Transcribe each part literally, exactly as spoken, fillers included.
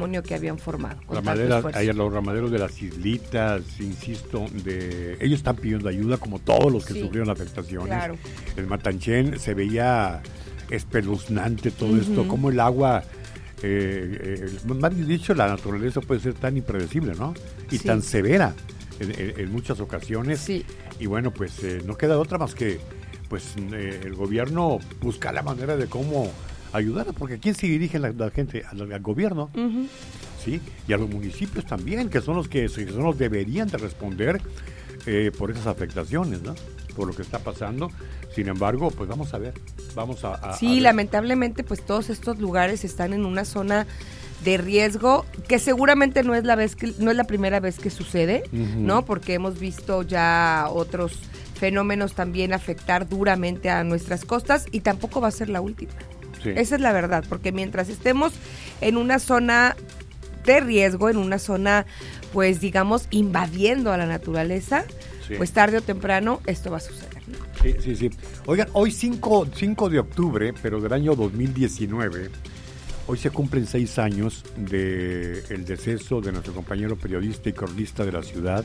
patrimonio que habían formado. Ramaderas, hay los ramaderos de las islitas, insisto, de ellos están pidiendo ayuda como todos los que sí. sufrieron afectaciones. Claro. El Matanchén se veía espeluznante todo uh-huh. esto, como el agua, eh, eh, más bien dicho, la naturaleza puede ser tan impredecible, ¿no? Y sí. tan severa en, en, en muchas ocasiones. Sí. Y bueno, pues eh, no queda otra más que pues eh, el gobierno busca la manera de cómo ayudar, porque ¿a quién se dirige la, la gente? Al, al gobierno, uh-huh. ¿sí? Y a los municipios también, que son los que, que son los deberían de responder eh, por esas afectaciones, ¿no? Por lo que está pasando. Sin embargo, pues vamos a ver, vamos a... a sí, a lamentablemente, pues todos estos lugares están en una zona de riesgo que seguramente no es la vez que no es la primera vez que sucede, uh-huh. ¿no? Porque hemos visto ya otros fenómenos también afectar duramente a nuestras costas y tampoco va a ser la última. Sí. Esa es la verdad, porque mientras estemos en una zona de riesgo, en una zona, pues digamos, invadiendo a la naturaleza, sí. pues tarde o temprano esto va a suceder, ¿no? Sí, sí, sí. Oigan, hoy cinco de octubre, pero del año dos mil diecinueve, hoy se cumplen seis años del deceso de nuestro compañero periodista y cronista de la ciudad,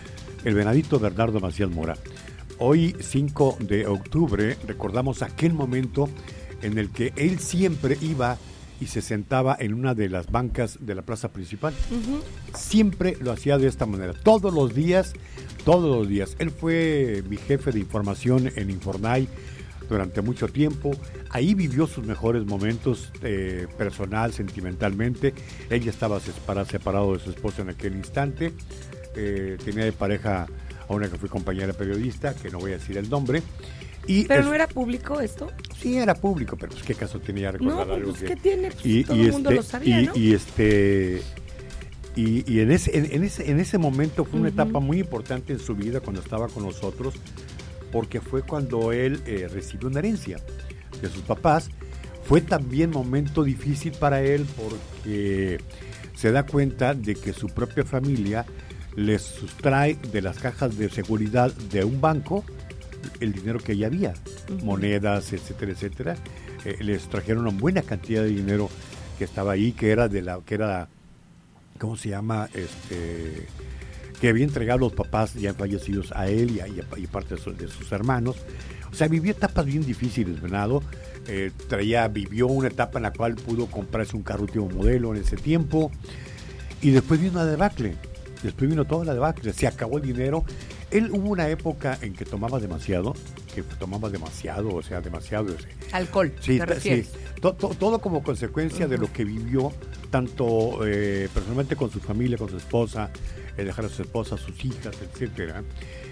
el venadito Bernardo Macías Mora. Hoy, cinco de octubre, recordamos aquel momento en el que él siempre iba y se sentaba en una de las bancas de la plaza principal. Uh-huh. Siempre lo hacía de esta manera, todos los días, todos los días. Él fue mi jefe de información en Infornay durante mucho tiempo. Ahí vivió sus mejores momentos eh, personal, sentimentalmente. Ella estaba separado de su esposa en aquel instante. Eh, tenía de pareja a una que fue compañera periodista, que no voy a decir el nombre. Y ¿Pero es, no era público esto? Sí, era público, pero pues qué caso tenía recordar no, algo pues, que... ¿qué tiene? Pues, y, todo y el este, mundo lo sabía, y, ¿no? Y este... Y, y en, ese, en, en, ese, en ese momento fue una uh-huh. etapa muy importante en su vida cuando estaba con nosotros, porque fue cuando él eh, recibió una herencia de sus papás. Fue también momento difícil para él porque se da cuenta de que su propia familia les sustrae de las cajas de seguridad de un banco el dinero que ya había, uh-huh. monedas, etcétera, etcétera. Eh, les trajeron una buena cantidad de dinero que estaba ahí, que era de la, que era, ¿cómo se llama? Este, que había entregado los papás ya fallecidos a él y a, y a, y parte de, su, de sus hermanos. O sea, vivió etapas bien difíciles, Venado. Eh, traía, vivió una etapa en la cual pudo comprarse un carro último modelo en ese tiempo. Y después vino una debacle. Después vino toda la debacle. Se acabó el dinero. Él hubo una época en que tomaba demasiado, que tomaba demasiado, o sea, demasiado. Alcohol, sí, ¿te refieres? Sí, to, to, todo como consecuencia uh-huh. de lo que vivió, tanto eh, personalmente con su familia, con su esposa, eh, dejar a su esposa, a sus hijas, etcétera.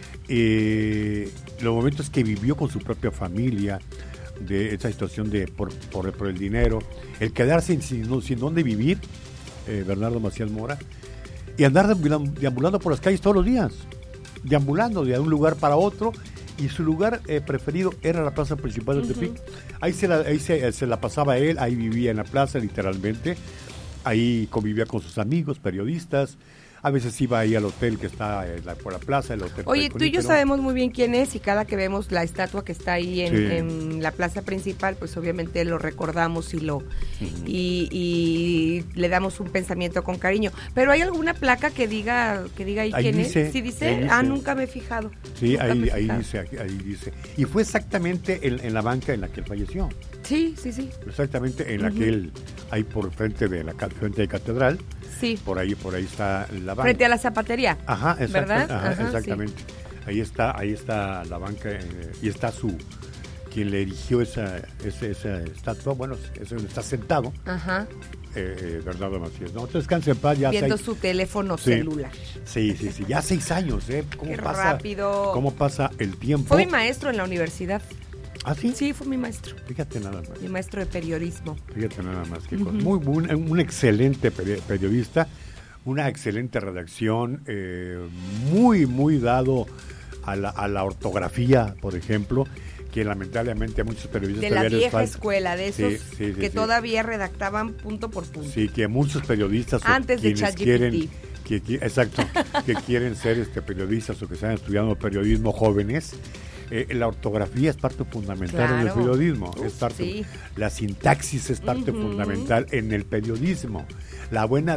Eh, los momentos que vivió con su propia familia, de esa situación de por, por, por el dinero, el quedarse sin, sin, sin dónde vivir, eh, Bernardo Macías Mora, y andar deambulando por las calles todos los días, deambulando de un lugar para otro, y su lugar eh, preferido era la plaza principal de uh-huh. Tepic. Ahí, se la, ahí se, se la pasaba él, ahí vivía en la plaza literalmente, ahí convivía con sus amigos, periodistas. A veces iba ahí al hotel que está en la, por la plaza, el hotel. Oye, tú y yo sabemos muy bien quién es, y cada que vemos la estatua que está ahí en, sí. en la plaza principal, pues obviamente lo recordamos y lo uh-huh. y, y le damos un pensamiento con cariño. Pero ¿hay alguna placa que diga que diga ahí, ahí quién dice, es? ¿Sí dice? dice? Ah, nunca me he fijado. Sí, ahí, ahí dice, ahí dice. Y fue exactamente en, en la banca en la que él falleció. Sí, sí, sí. Exactamente en la uh-huh. que él, ahí por frente de la frente de Catedral. Sí. Por ahí, por ahí está la banca. Frente a la zapatería. Ajá, exacto, ¿verdad? Ajá, Ajá, exactamente. Sí. Ahí está, ahí está la banca eh, y está su quien le erigió esa, esa, esa estatua. Bueno, ese está sentado. Ajá. Eh, eh, Bernardo Macías, ¿no? Entonces descanse en paz ya. Viendo seis... su teléfono sí. celular. Sí, sí, sí. Ya seis años, ¿eh? ¿Cómo Qué pasa? rápido. ¿Cómo pasa el tiempo? Fue mi maestro en la universidad. ¿Ah, sí? Sí, fue mi maestro. Fíjate nada más. Mi maestro de periodismo. Fíjate nada más. Qué uh-huh. cosa. Muy un, un excelente periodista, una excelente redacción, eh, muy, muy dado a la, a la ortografía, por ejemplo, que lamentablemente a muchos periodistas... De la vieja escuela, de esos sí, sí, sí, que sí. todavía redactaban punto por punto. Sí, que muchos periodistas... Antes de quienes quieren, que, que, Exacto, que quieren ser este periodistas o que están estudiando periodismo jóvenes... Eh, la ortografía es parte fundamental claro. en el periodismo. Uf, es parte, sí. La sintaxis es parte uh-huh. fundamental en el periodismo. La buena